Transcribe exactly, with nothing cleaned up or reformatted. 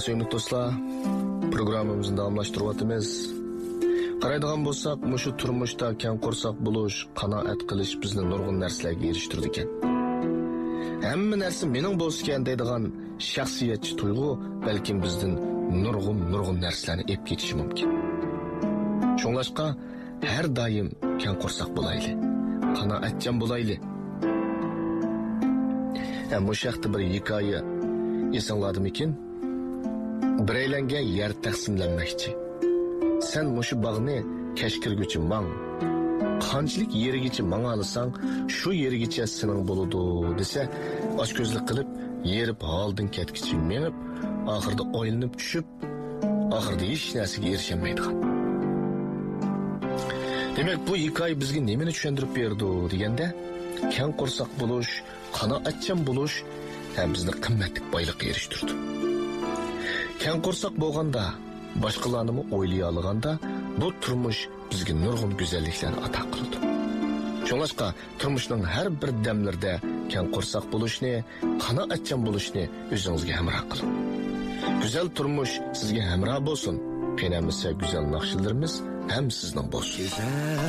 Sevimli dostlar, programımızı davamlaştırıyapmiz. Qaraydigan bo'lsak, mushu turmushda keng qo'rsoq bo'lish, qanoat qilish bizni nurg'un narsalarga erishtirdi ekan. Hamma narsa mening bo'lsin deydigan shaxsiyatchi tuyg'u balkim bizdan nurg'un nurg'un narsalarni ep ketishi mumkin. Shunglashqa har doim keng qo'rsoq bo'layli, qanoatchan bo'layli. Ham bu shaxtda bir hikoya esingladimikin? Bireylengen yer taqsimlanmoqchi. Sen mushu bog'ni kashkirguchi mang. Qanchalik yerigacha manga olsang, shu yerigacha sening bo'ladi desa, ochko'zlik qilib, yerib holdan ketkichi menib, oxirida o'ylanib tushib, oxirida hech narsaga erishamaydigan. Demak, bu hikoya bizga nimani tushuntirib berdi deganda, keng qo'rsoq bo'lish, qanoatchan bo'lish ham bizni qimmatli boylikqa erishtirdi. Keng qo'rsoq bo'lganda, boshqalarni o'ylay olganda, bu turmush bizga nurg'un go'zalliklarni ato qiladi. Shunlashqa turmushning har bir damlarida keng qo'rsoq bo'lishni, qanoatchan bo'lishni o'zingizga hamroh qiling. Go'zal turmush sizga hamroh bo'lsin. Qiyinamasa go'zal naqshlarimiz ham sizning bo'lsin.